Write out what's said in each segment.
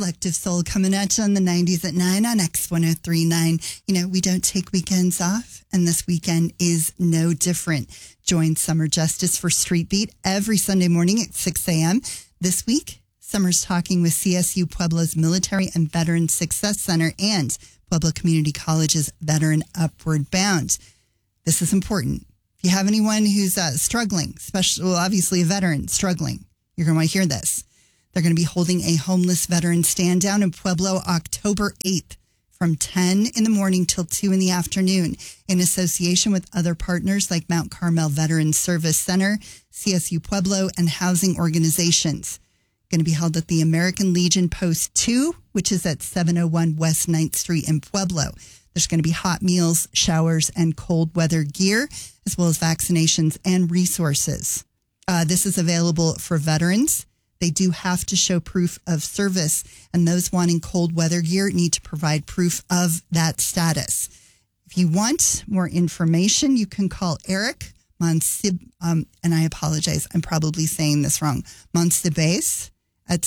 Collective Soul coming at you on the 90s at 9 on X1039. You know, we don't take weekends off, and this weekend is no different. Join Summer Justice for Street Beat every Sunday morning at 6 a.m. This week, Summer's talking with CSU Pueblo's Military and Veteran Success Center and Pueblo Community College's Veteran Upward Bound. This is important. If you have anyone who's struggling, especially, well, obviously a veteran struggling, you're going to want to hear this. They're going to be holding a homeless veteran stand down in Pueblo October 8th from 10 in the morning till 2 in the afternoon in association with other partners like Mount Carmel Veterans Service Center, CSU Pueblo, and housing organizations. Going to be held at the American Legion Post 2, which is at 701 West 9th Street in Pueblo. There's going to be hot meals, showers, and cold weather gear, as well as vaccinations and resources. This is available for veterans. They do have to show proof of service, and those wanting cold weather gear need to provide proof of that status. If you want more information, you can call Eric Monsib, and I apologize, I'm probably saying this wrong, Monsibes at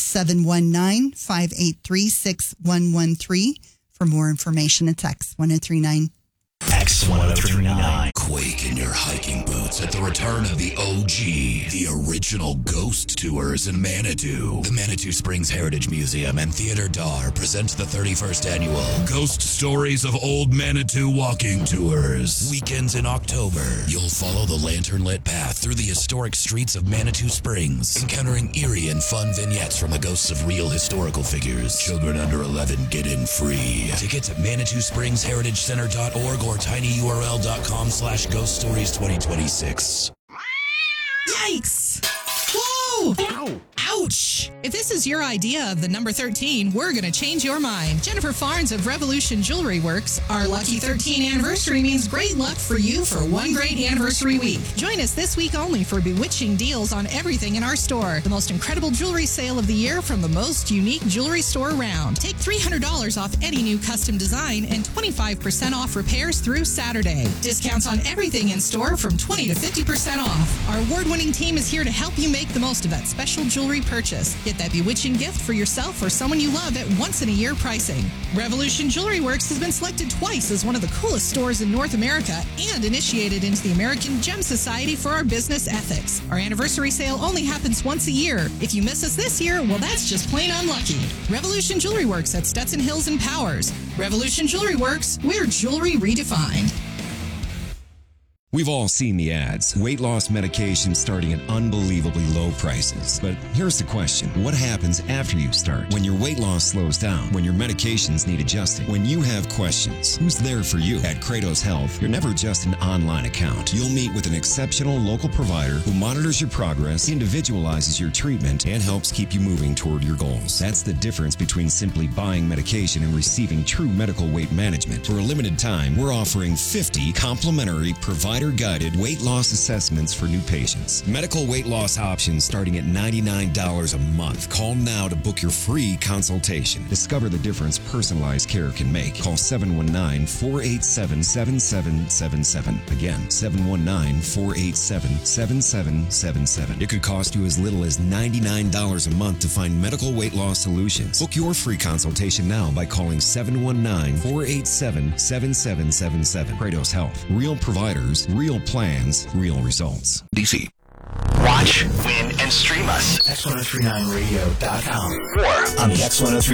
719-583-6113. For more information, it's X1039. X1039. Quake in your hiking boots at the return of the OG, the original Ghost Tours in Manitou. The Manitou Springs Heritage Museum and Theater Dar present the 31st annual Ghost Stories of Old Manitou Walking Tours. Weekends in October, you'll follow the lantern-lit path through the historic streets of Manitou Springs, encountering eerie and fun vignettes from the ghosts of real historical figures. Children under 11 get in free. Tickets at ManitouSpringsHeritageCenter.org or tinyurl.com/Ghost Stories 2026. Yikes! Whoa! Ow! Ouch! If this is your idea of the number 13, we're going to change your mind. Jennifer Farnes of Revolution Jewelry Works. Our lucky 13 anniversary means great luck for you for one great anniversary week. Join us this week only for bewitching deals on everything in our store. The most incredible jewelry sale of the year from the most unique jewelry store around. Take $300 off any new custom design and 25% off repairs through Saturday. Discounts on everything in store from 20 to 50% off. Our award-winning team is here to help you make the most of that special jewelry purchase. Get that bewitching gift for yourself or someone you love at once-in-a-year pricing. Revolution Jewelry Works has been selected twice as one of the coolest stores in North America and initiated into the American Gem Society for our business ethics. Our anniversary sale only happens once a year. If you miss us this year, well, that's just plain unlucky. Revolution Jewelry Works at Stetson Hills and Powers. Revolution Jewelry Works, we're jewelry redefined. We've all seen the ads. Weight loss medication starting at unbelievably low prices. But here's the question. What happens after you start? When your weight loss slows down? When your medications need adjusting? When you have questions? Who's there for you? At Kratos Health, you're never just an online account. You'll meet with an exceptional local provider who monitors your progress, individualizes your treatment, and helps keep you moving toward your goals. That's the difference between simply buying medication and receiving true medical weight management. For a limited time, we're offering 50 complimentary provider-guided weight loss assessments for new patients. Medical weight loss options starting at $99 a month. Call now to book your free consultation. Discover the difference personalized care can make. Call 719-487-7777. Again, 719-487-7777. It could cost you as little as $99 a month to find medical weight loss solutions. Book your free consultation now by calling 719-487-7777. Kratos Health. Real providers, real plans, real results. DC. Watch, win, and stream us. X1039radio.com or on the X1039